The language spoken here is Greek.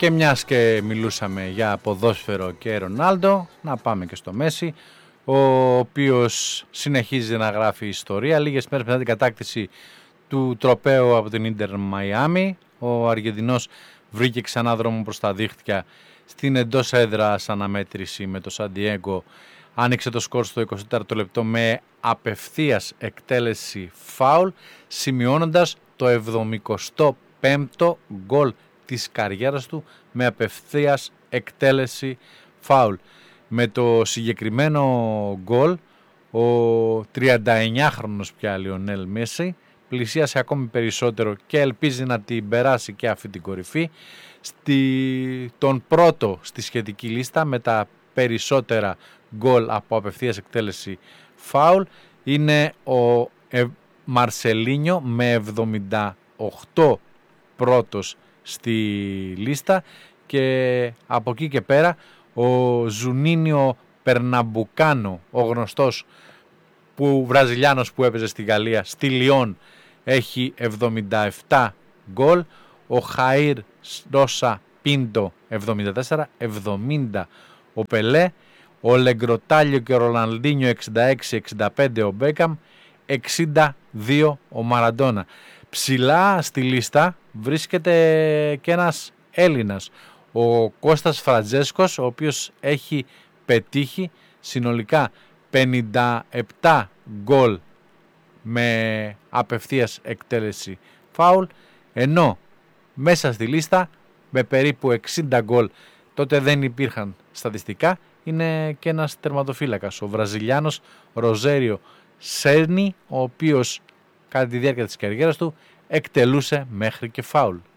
Και μιας και μιλούσαμε για ποδόσφαιρο και Ρονάλντο, να πάμε και στο Μέση, ο οποίος συνεχίζει να γράφει ιστορία. Λίγες μέρες μετά την κατάκτηση του τροπαίου από την Ίντερ Μαϊάμι, ο Αργεντινός βρήκε ξανά δρόμο προς τα δίχτυα στην εντός έδρας αναμέτρηση με το Σαν Ντιέγκο. Άνοιξε το σκορ στο 24ο λεπτό με απευθείας εκτέλεση φάουλ, σημειώνοντας το 75ο γκολ της καριέρας του με απευθείας εκτέλεση φάουλ. Με το συγκεκριμένο γκολ ο 39χρονος πια Λιονέλ Μέση πλησίασε ακόμη περισσότερο και ελπίζει να την περάσει και αυτή την κορυφή, τον πρώτο στη σχετική λίστα με τα περισσότερα γκολ από απευθείας εκτέλεση φάουλ. Είναι ο Μαρσελίνιο με 78 πρώτος στη λίστα, και από εκεί και πέρα ο Ζουνίνιο Περναμπουκάνο, ο γνωστός Βραζιλιάνος που έπαιζε στη Γαλλία, στη Λιόν, έχει 77 γκολ. Ο Χαΐρ Ρώσα Πίντο 74, 70 ο Πελέ, ο Λεγκροτάλιο και ο Ρολανδίνιο 66-65 ο Μπέκαμ, 62 ο Μαραντόνα. Ψηλά στη λίστα βρίσκεται και ένας Έλληνας, ο Κώστας Φραντζέσκος, ο οποίος έχει πετύχει συνολικά 57 γκολ με απευθείας εκτέλεση φάουλ, ενώ μέσα στη λίστα με περίπου 60 γκολ, τότε δεν υπήρχαν στατιστικά, είναι και ένας τερματοφύλακας, ο Βραζιλιάνος Ροζέριο Σέρνι, ο οποίος κατά τη διάρκεια της καριέρας του εκτελούσε μέχρι και φάουλ.